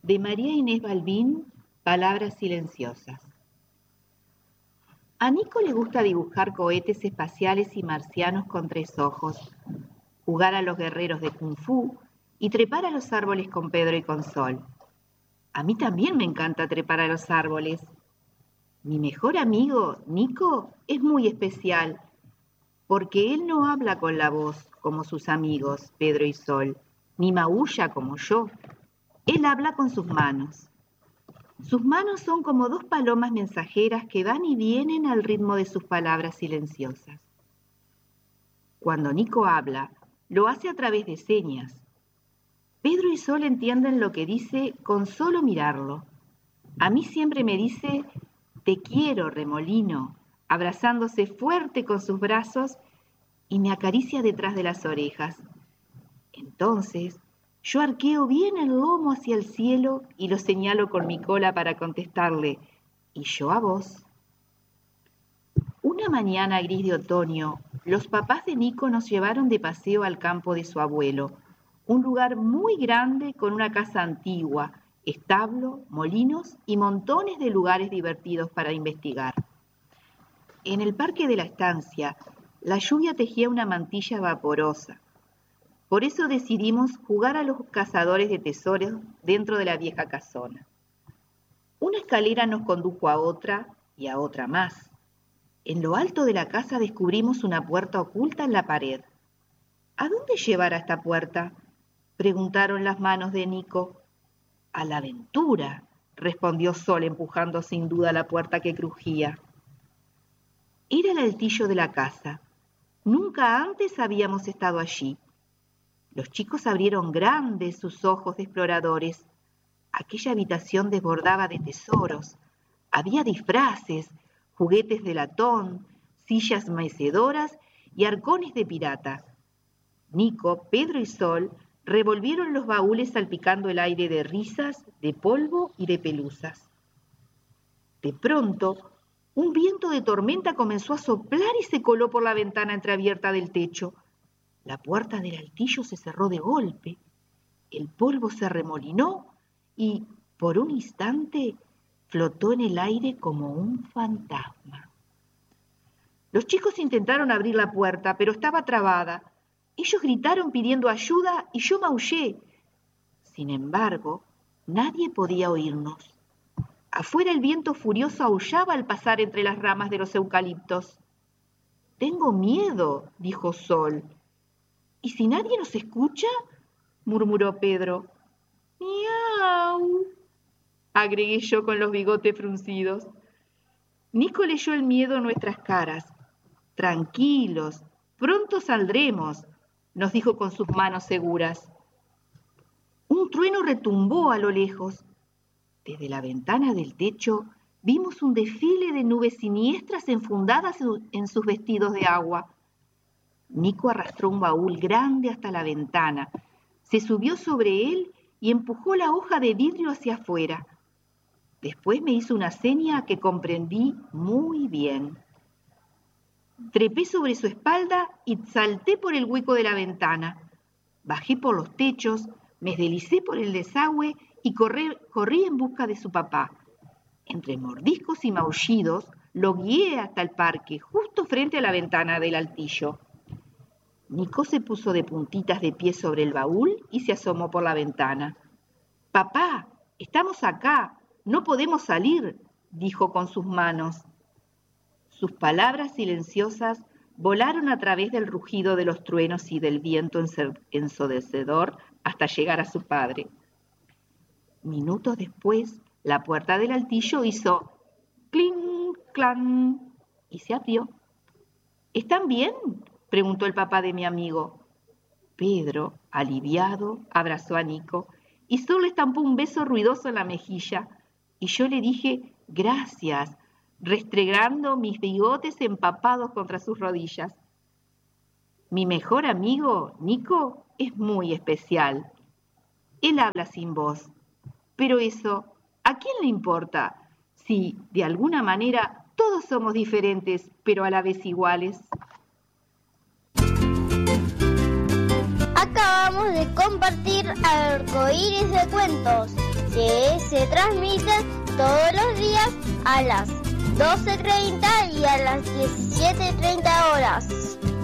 de María Inés Balbín, Palabras silenciosas. A Nico le gusta dibujar cohetes espaciales y marcianos con 3 ojos, jugar a los guerreros de Kung Fu y trepar a los árboles con Pedro y con Sol. A mí también me encanta trepar a los árboles. Mi mejor amigo, Nico, es muy especial, porque él no habla con la voz como sus amigos, Pedro y Sol, ni maulla como yo. Él habla con sus manos. Sus manos son como 2 palomas mensajeras que van y vienen al ritmo de sus palabras silenciosas. Cuando Nico habla, lo hace a través de señas. Pedro y Sol entienden lo que dice con solo mirarlo. A mí siempre me dice, te quiero, remolino, abrazándose fuerte con sus brazos y me acaricia detrás de las orejas. Entonces, yo arqueo bien el lomo hacia el cielo y lo señalo con mi cola para contestarle, y yo a vos. Una mañana gris de otoño, los papás de Nico nos llevaron de paseo al campo de su abuelo, un lugar muy grande con una casa antigua, establo, molinos y montones de lugares divertidos para investigar. En el parque de la estancia, la lluvia tejía una mantilla vaporosa. Por eso decidimos jugar a los cazadores de tesoros dentro de la vieja casona. Una escalera nos condujo a otra y a otra más. En lo alto de la casa descubrimos una puerta oculta en la pared. ¿A dónde llevará esta puerta?, preguntaron las manos de Nico. A la aventura, respondió Sol empujando sin duda la puerta que crujía. Era el altillo de la casa. Nunca antes habíamos estado allí. Los chicos abrieron grandes sus ojos de exploradores. Aquella habitación desbordaba de tesoros. Había disfraces, juguetes de latón, sillas mecedoras y arcones de pirata. Nico, Pedro y Sol revolvieron los baúles salpicando el aire de risas, de polvo y de pelusas. De pronto, un viento de tormenta comenzó a soplar y se coló por la ventana entreabierta del techo. La puerta del altillo se cerró de golpe, el polvo se arremolinó y, por un instante, flotó en el aire como un fantasma. Los chicos intentaron abrir la puerta, pero estaba trabada. Ellos gritaron pidiendo ayuda y yo maullé. Sin embargo, nadie podía oírnos. Afuera el viento furioso aullaba al pasar entre las ramas de los eucaliptos. «Tengo miedo», dijo Sol. «¿Y si nadie nos escucha?», murmuró Pedro. «Miau», agregué yo con los bigotes fruncidos. Nico leyó el miedo en nuestras caras. «Tranquilos, pronto saldremos», nos dijo con sus manos seguras. Un trueno retumbó a lo lejos. Desde la ventana del techo vimos un desfile de nubes siniestras enfundadas en sus vestidos de agua. Nico arrastró un baúl grande hasta la ventana, se subió sobre él y empujó la hoja de vidrio hacia afuera. Después me hizo una seña que comprendí muy bien. Trepé sobre su espalda y salté por el hueco de la ventana. Bajé por los techos, me deslicé por el desagüe y corrí en busca de su papá. Entre mordiscos y maullidos, lo guié hasta el parque, justo frente a la ventana del altillo. Nico se puso de puntitas de pie sobre el baúl y se asomó por la ventana. «Papá, estamos acá, no podemos salir», dijo con sus manos. Sus palabras silenciosas volaron a través del rugido de los truenos y del viento ensordecedor hasta llegar a su padre. Minutos después, la puerta del altillo hizo clink, clan y se abrió. «¿Están bien?», preguntó el papá de mi amigo. Pedro, aliviado, abrazó a Nico y Sol le estampó un beso ruidoso en la mejilla. Y yo le dije «gracias», restregando mis bigotes empapados contra sus rodillas. Mi mejor amigo, Nico, es muy especial. Él habla sin voz. Pero eso, ¿a quién le importa? Si, de alguna manera, todos somos diferentes, pero a la vez iguales. Acabamos de compartir Arcoíris de Cuentos. que se transmiten todos los días a las 12:30 y a las 17:30 horas.